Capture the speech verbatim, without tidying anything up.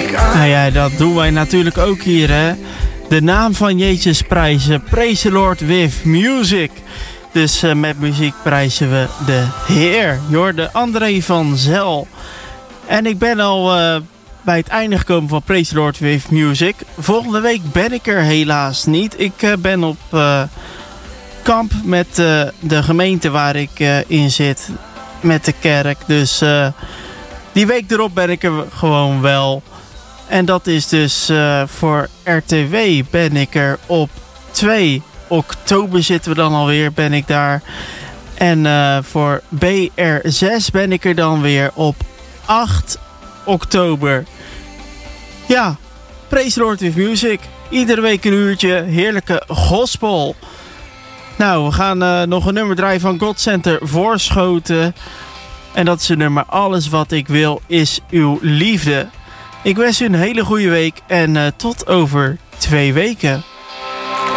Nou ja, dat doen wij natuurlijk ook hier, hè. De naam van Jezus prijzen. Praise the Lord with music. Dus uh, met muziek prijzen we de Heer. Je hoorde André van Zel. En ik ben al uh, bij het einde gekomen van Praise the Lord with music. Volgende week ben ik er helaas niet. Ik uh, ben op uh, kamp met uh, de gemeente waar ik uh, in zit. Met de kerk. Dus uh, die week erop ben ik er gewoon wel. En dat is dus uh, voor R T W ben ik er op twee oktober zitten we dan alweer, ben ik daar. En uh, voor B R zes ben ik er dan weer op acht oktober. Ja, Praise the Lord with music. Iedere week een uurtje heerlijke gospel. Nou, we gaan uh, nog een nummer draaien van God Center Voorschoten. En dat is het nummer Alles wat ik wil is uw liefde. Ik wens u een hele goede week en uh, tot over twee weken.